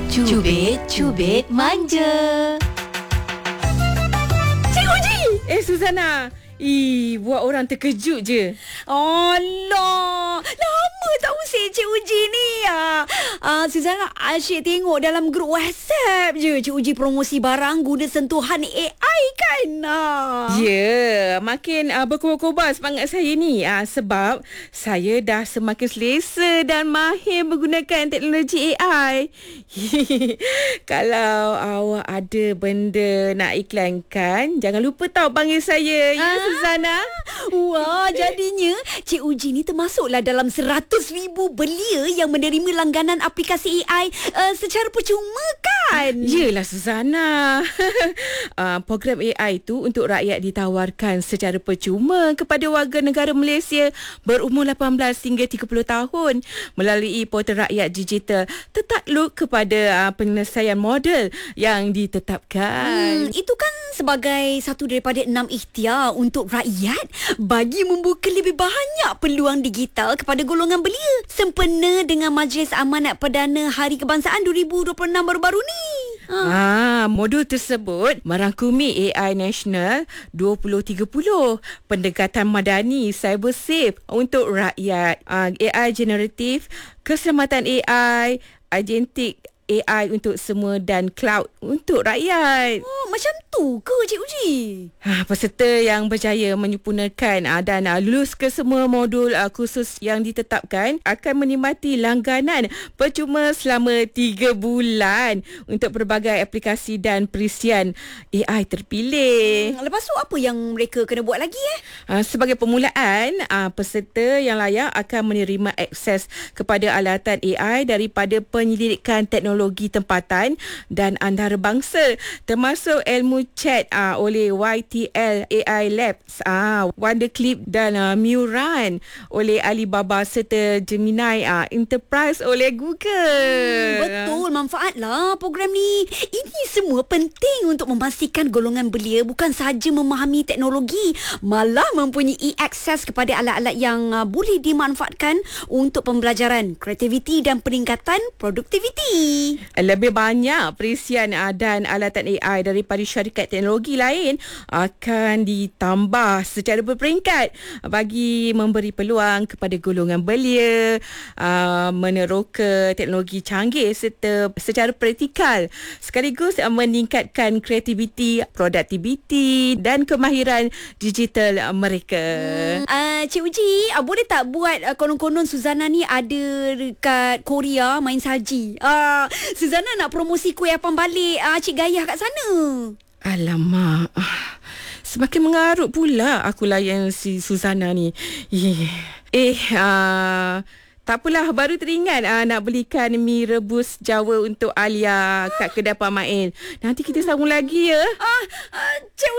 Cubit manja. Cik Uji! Suzana. Buat orang terkejut je. Allah, lama tak usik Cik Uji ni. Suzana, asyik tengok dalam grup WhatsApp je Cik Uji promosi barang guna sentuhan AI kan. Ya, makin berkobar-kobar semangat saya ni. Sebab saya dah semakin selesa dan mahir menggunakan teknologi AI. Kalau awak ada benda nak iklankan, jangan lupa tahu panggil saya. Ya, Suzana. Wah, jadinya Cik Uji ni termasuklah dalam 100,000 belia yang menerima langganan aplikasi AI secara percuma kan? Yelah Suzana. Program AI tu untuk rakyat ditawarkan secara percuma kepada warga negara Malaysia berumur 18 hingga 30 tahun melalui portal rakyat digital tertakluk kepada penyelesaian model yang ditetapkan. Itu kan sebagai satu daripada 6 ikhtiar untuk rakyat bagi membuka lebih banyak peluang digital kepada golongan belia sempena dengan Majlis Amanat Perdana Hari Kebangsaan 2026 baru-baru ni. Modul tersebut merangkumi AI Nasional 2030, pendekatan madani cyber safe untuk rakyat, AI generatif, keselamatan AI, agentik AI untuk semua dan cloud untuk rakyat. Oh, macam tu ke Cik Uji? Peserta yang berjaya menyempurnakan dan lulus ke semua modul khusus yang ditetapkan akan menikmati langganan percuma selama 3 bulan untuk pelbagai aplikasi dan perisian AI terpilih. Lepas tu apa yang mereka kena buat lagi Sebagai permulaan, peserta yang layak akan menerima akses kepada alatan AI daripada penyelidikan teknologi tempatan dan antarabangsa termasuk ilmu chat oleh YTL AI Labs, Wonderclip dan Muran oleh Alibaba serta Gemini Enterprise oleh Google. Betul, manfaatlah program ni. Ini semua penting untuk memastikan golongan belia bukan sahaja memahami teknologi, malah mempunyai akses kepada alat-alat yang boleh dimanfaatkan untuk pembelajaran, kreativiti dan peningkatan produktiviti. Lebih banyak perisian dan alatan AI daripada syarikat teknologi lain akan ditambah secara berperingkat bagi memberi peluang kepada golongan belia meneroka teknologi canggih serta secara praktikal sekaligus meningkatkan kreativiti, produktiviti dan kemahiran digital mereka. Cik Uji, boleh tak buat konon-konon Suzana ni ada dekat Korea main saji? Suzana nak promosi kuih apam balik Cik Gayah kat sana. Alamak, semakin mengarut pula aku layan si Suzana ni. Tak apalah, baru teringat nak belikan mi rebus Jawa untuk Alia kat kedai Pak Mail. Nanti kita sambung lagi ya. Cik